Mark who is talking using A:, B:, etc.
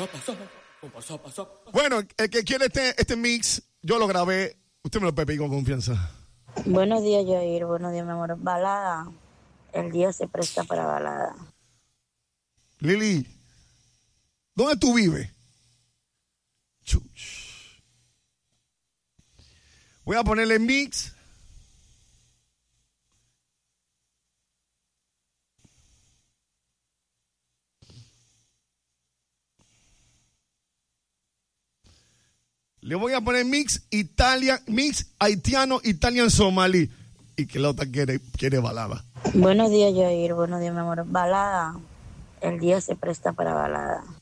A: Bueno, el que quiere este mix, yo lo grabé. Usted me lo puede pedir con confianza.
B: Buenos días, Jair. Buenos días, mi amor. Balada. El día se presta para balada.
A: Lili, ¿dónde tú vives? Chuch. Voy a ponerle mix. Le voy a poner mix haitiano, Italian somalí. Y que la otra quiere balada.
B: Buenos días, Jair. Buenos días, mi amor. Balada. El día se presta para balada.